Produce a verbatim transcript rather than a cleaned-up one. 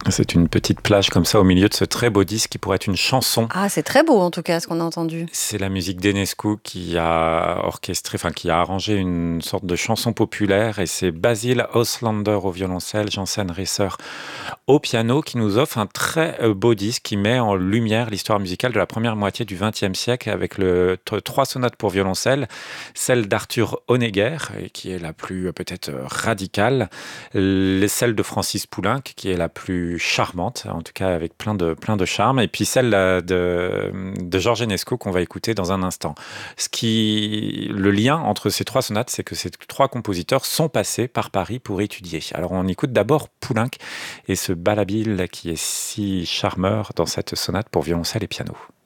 C'est une petite plage comme ça au milieu de ce très beau disque qui pourrait être une chanson. Ah, c'est très beau en tout cas ce qu'on a entendu. C'est la musique d'Enescu qui a orchestré, enfin qui a arrangé une sorte de chanson populaire et c'est Basil Auslander au violoncelle, Janssen Reisser au piano qui nous offre un très euh, beau disque qui met en lumière l'histoire musicale de la première moitié du vingtième siècle avec le t- trois sonates pour violoncelle, celle d'Arthur Honegger euh, qui est la plus euh, peut-être euh, radicale, les- celle de Francis Poulenc qui est la plus charmante, en tout cas avec plein de, plein de charme, et puis celle euh, de, de Georges Enescu qu'on va écouter dans un instant. Ce qui, le lien entre ces trois sonates, c'est que ces trois compositeurs sont passés par Paris pour étudier. Alors on écoute d'abord Poulenc et ce balabil qui est si charmeur dans cette sonate pour violoncelle et piano.